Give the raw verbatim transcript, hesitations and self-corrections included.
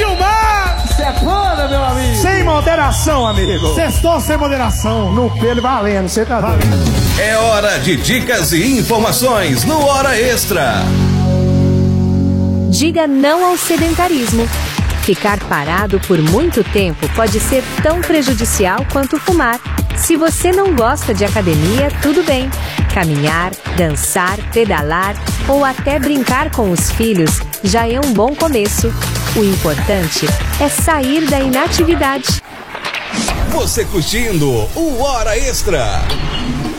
Gilmar! Sepana, meu amigo! Sem moderação, amigo! Sextou sem moderação! No pelo valendo, você tá valendo. É hora de dicas e informações no Hora Extra. Diga não ao sedentarismo. Ficar parado por muito tempo pode ser tão prejudicial quanto fumar. Se você não gosta de academia, tudo bem. Caminhar, dançar, pedalar ou até brincar com os filhos já é um bom começo. O importante é sair da inatividade. Você curtindo o Hora Extra.